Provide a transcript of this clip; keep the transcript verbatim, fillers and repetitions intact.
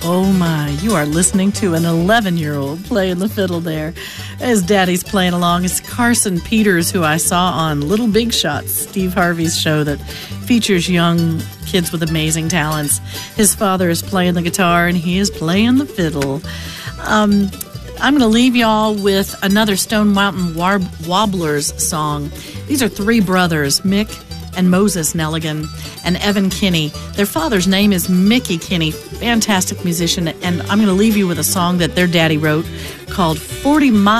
Oh my, you are listening to an eleven-year-old playing the fiddle there. His daddy's playing along. It's Carson Peters, who I saw on Little Big Shots, Steve Harvey's show that features young kids with amazing talents. His father is playing the guitar, and he is playing the fiddle. Um, I'm going to leave y'all with another Stone Mountain War- Wobblers song. These are three brothers, Mick and Moses Nelligan and Evan Kinney. Their father's name is Mickey Kinney, fantastic musician, and I'm going to leave you with a song that their daddy wrote called forty miles